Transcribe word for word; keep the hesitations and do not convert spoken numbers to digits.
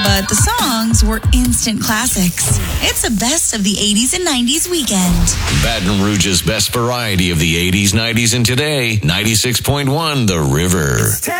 but the songs were instant classics. It's a best of the eighties and nineties weekend. Baton Rouge's best variety of the eighties, nineties, and today. ninety-six point one The River.